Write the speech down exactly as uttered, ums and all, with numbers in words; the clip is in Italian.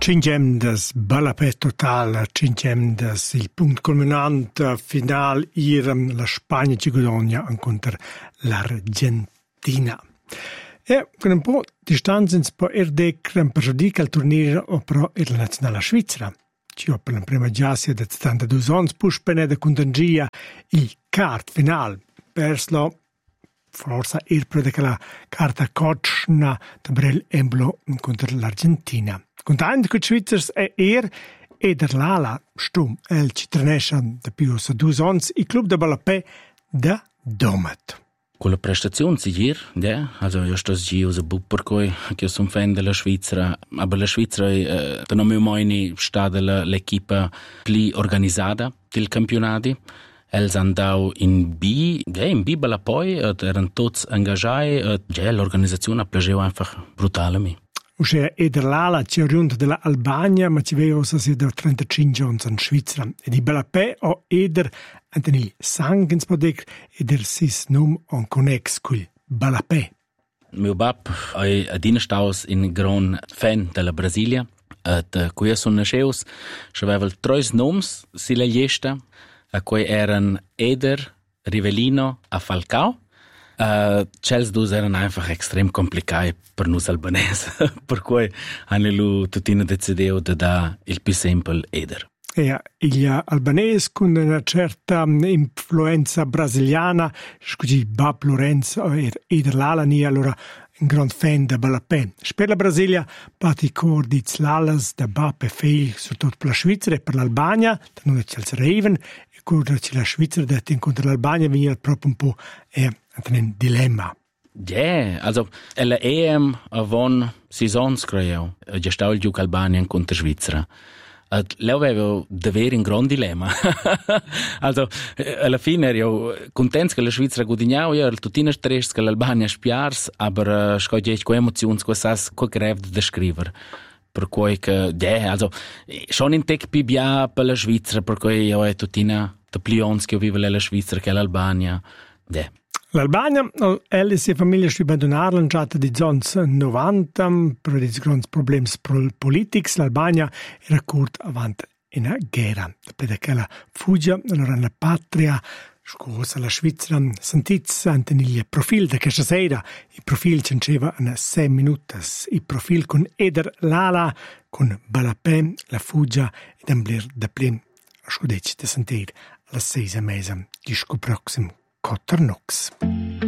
Cingem das Balapest total, cingem das il punct culminant final irem la Spagna ci guadagna incontra l'Argentina. E con un po' di distanza si può erdecre pergiudica il turniere però ir la nazionale svizzera. Ci ho per la prima giassia da settantadue anni puspene da contangia il quart final perslo forse ir per la carta cocna da brel emblo contro l'Argentina. Contant che i svizzers è er e der l'ala stum el ci trenescia da più sa due anni il club de Balapè da Domet. Con la prestazione si ieri, ja, also io sto giù a Bupper coi, che sono fan della Svizzera, ma la Svizzera eh, non mi mai stata l'equipa più organizzata del campionato. Els andau in B, ja, in B Balapè, erano tutti engagati, ja, l'organizzazione ha piaciuto einfach brutal a me. Usce eder l'ala ci oriunt della Albania, ma ci vedo sa si da trentacinque anni in Svizzera. E di Balapè o eder antenil sangens podec eder sis num on connex cul Balapè. Mio bab è adina staus in gran fan della Brasilia. Et qui sono nasceus, c'aveva tre noms si la lista, a cui erano Eder, Rivellino e Falcao. Uh, Cels dus erano einfach extrem complicati per noi albanesi, per cui hanno tutti deciso di dare il più semplice Eder. E gli albanesi con una certa influenza brasiliana, così Bab Lorenzo e Eder Lalani, allora un gran fan di Balapè. Per la Brasilia, pati cor di Zlalas, da Bab e Feil, soprattutto per la Svizzera e per l'Albania, da non c'è il Raven, e cor la Svizzera da incontra l'Albania, veniva proprio un po' eh, un dilemma. Ja, yeah, also la E M avon seasons creo, già stavo il giuc Albania contro Svizzera. At lei aveva davvero un gran dilemma. Also alla fine ero contento che la Svizzera guadagnava, io ero tutti stress che l'Albania spiars, aber scogliete con emozioni che sas co greve da scrivere. Per cui che ja, also schon in tec più bia per la Svizzera, per cui io è tutina de plions che vive la Svizzera che l'Albania. Ja. L'Albania, elle e sua famiglia si abbandonarono già di anni novanta per i grandi problemi politici. L'Albania era corta avanti in una guerra. Per quella fuggia, allora la patria, scusa, la Svizzera, sentizza ante il profilo di questa sera. Il profilo c'era in sei minuti. Il profilo con Eder Lala, con Balapè, la fuggia e d'ambler da plen. Scudeci da sentire alla sei e mesa. Disco prossimo. Cotter Nox.